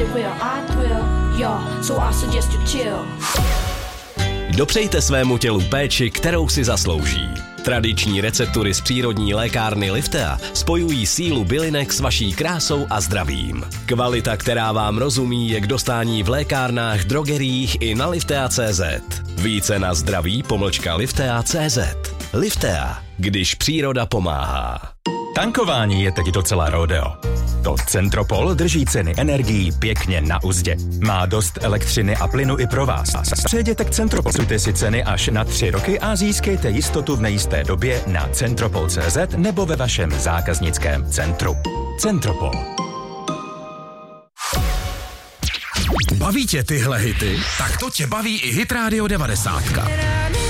it real, I thrill, yo, so I suggest you chill. Dopřejte svému tělu péči, kterou si zaslouží. Tradiční receptury z přírodní lékárny Liftea spojují sílu bylinek s vaší krásou a zdravím. Kvalita, která vám rozumí, je k dostání v lékárnách, drogeriích i na liftea.cz. Více na zdraví-liftea.cz. Liftea, když příroda pomáhá. Tankování je teď docela rodeo. To Centropol drží ceny energií pěkně na uzdě. Má dost elektřiny a plynu i pro vás. Přejděte k Centropolu, sujte si ceny až na 3 roky a získejte jistotu v nejisté době na Centropol.cz nebo ve vašem zákaznickém centru. Centropol. Baví tě tyhle hity? Tak to tě baví i Hit Radio 90.